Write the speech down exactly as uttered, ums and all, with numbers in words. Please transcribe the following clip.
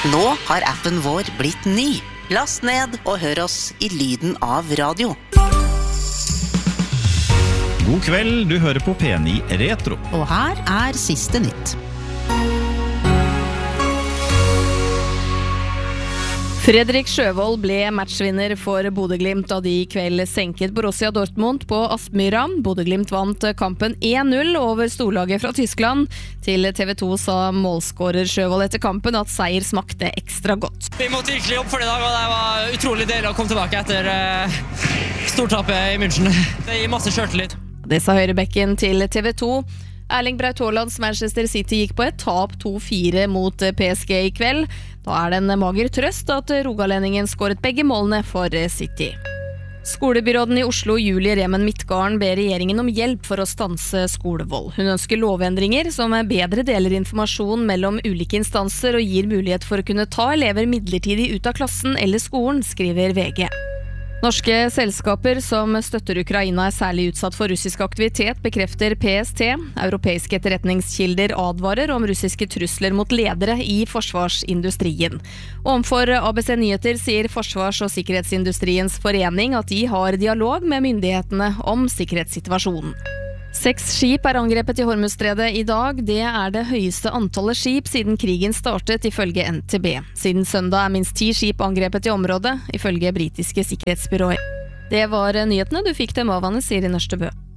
Nå har appen vår blitt ny. Last ned og hør oss i lyden av radio. God kveld, du hører på P ni Retro. Og her er siste nytt. Fredrik Sjøvold ble matchvinner for Bodø-Glimt da de i kveld senket Borussia Dortmund på Aspmyra. Bodø-Glimt vant kampen én null over storlaget fra Tyskland. Til T V to sa målskårer Sjøvold etter kampen at seier smakte ekstra godt. Vi måtte virkelig jobbe for det i dag, og det var utrolig deilig å komme tilbake etter uh, stortapet i München. Det gir masse selvtillit. Det sa høyrebekken til T V to. Erling Braut Haalands Manchester City gikk på et tap to fire mot P S G i kveld. Da er det en mager trøst at rogalendingen skåret begge målene for City. Skolebyråden i Oslo, Julie Remen Midtgarden, ber regjeringen om hjelp for å stanse skolevold. Hun ønsker lovendringer som bedre deler informasjon mellom ulike instanser og gir mulighet for å kunne ta elever midlertidig ut av klassen eller skolen, skriver V G. Norske selskaper som støtter Ukraina er særlig utsatt for russisk aktivitet, bekrefter P S T. Europeiske etterretningskilder advarer om russiske trusler mot ledere i forsvarsindustrien. Overfor A B C Nyheter sier Forsvars- og sikkerhetsindustriens forening at de har dialog med myndighetene om sikkerhetssituasjonen. Seks skip er angrepet i Hormuzstredet i dag. Det er det høyeste antallet skip siden krigen startet, ifølge N T B. Siden søndag er minst ti skip angrepet i området, ifølge britiske sikkerhetsbyråer. Det var nyhetene du fikk dem av, Anne Siri Nørstebø.